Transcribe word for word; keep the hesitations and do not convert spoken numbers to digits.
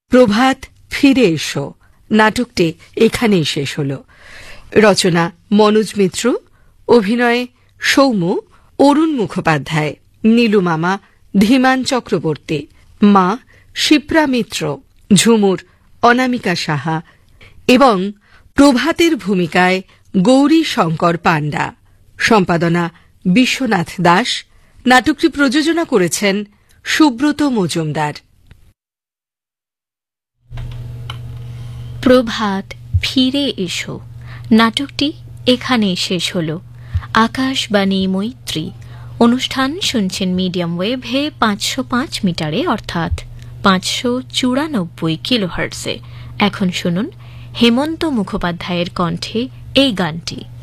প্রভাত ফিরে এসো নাটকটি এখানেই শেষ হল। রচনা মনোজ মিত্র, অভিনয়ে সৌম্য, অরুণ মুখোপাধ্যায়, নীলুমামা ধীমান চক্রবর্তী, মা শিপ্রা মিত্র, ঝুমুর অনামিকা সাহা এবং প্রভাতের ভূমিকায় গৌরী শঙ্কর পাণ্ডা। সম্পাদনা বিশ্বনাথ দাস। নাটকটি প্রযোজনা করেছেন সুব্রত মজুমদার। প্রভাত ফিরে এসো নাটকটি এখানেই শেষ হল। আকাশবাণী মৈত্রী অনুষ্ঠান শুনছেন মিডিয়াম ওয়েভে পাঁচশো পাঁচ মিটারে অর্থাৎ পাঁচশো চুরানব্বই কিলোহার্টজে। এখন শুনুন হেমন্ত মুখোপাধ্যায়ের কণ্ঠে এই গানটি।